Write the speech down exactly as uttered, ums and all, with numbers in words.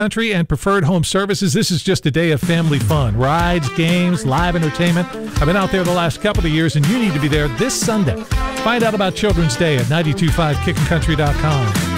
Country and Preferred Home Services. This is just a day of family fun. Rides, games, live entertainment. I've been out there the last couple of years, and you need to be there this Sunday. Find out about Children's Day at nine two five kickin country dot com.